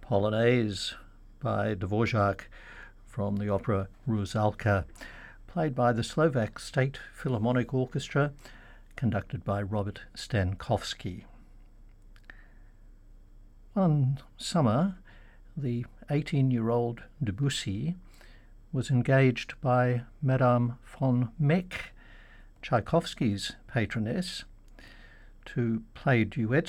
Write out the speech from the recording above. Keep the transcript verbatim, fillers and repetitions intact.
Polonaise by Dvorak from the opera Rusalka, played by the Slovak State Philharmonic Orchestra, conducted by Robert Stankowski. One summer, the eighteen-year-old Debussy was engaged by Madame von Meck, Tchaikovsky's patroness, to play duets